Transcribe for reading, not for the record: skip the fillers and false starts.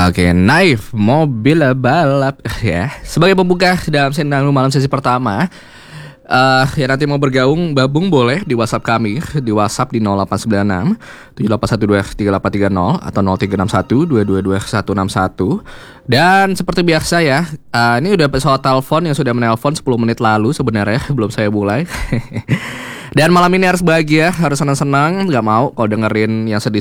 Oke, Naif, mobil balap ya. Sebagai pembuka dalam Sindang Malam sesi pertama, ya nanti mau babung boleh di WhatsApp kami, di WhatsApp di 0896 7812 3830 atau 0361 222 161. Dan seperti biasa ya, ini udah soal telepon yang sudah menelpon 10 menit lalu sebenarnya belum saya mulai. Dan malam ini harus bahagia, harus senang-senang, nggak mau kalau dengerin yang sedih